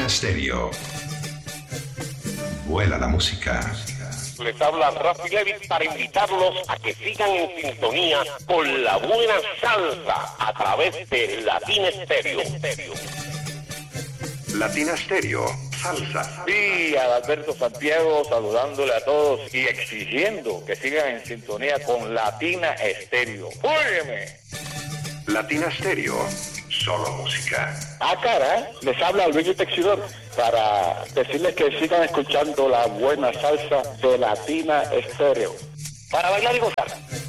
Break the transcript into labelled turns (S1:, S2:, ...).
S1: Latina Stereo. Vuela la música.
S2: Les habla Rafi Levitt para invitarlos a que sigan en sintonía con la buena salsa a través de Latina Stereo.
S1: Latina Stereo, salsa.
S3: Sí, Adalberto Santiago saludándole a todos y exigiendo que sigan en sintonía con Latina Stereo. ¡Óyeme!
S1: Latina Stereo, solo música.
S4: Cara, les habla Luigi Texidor para decirles que sigan escuchando la buena salsa de Latina Stereo.
S2: Para bailar y gozar.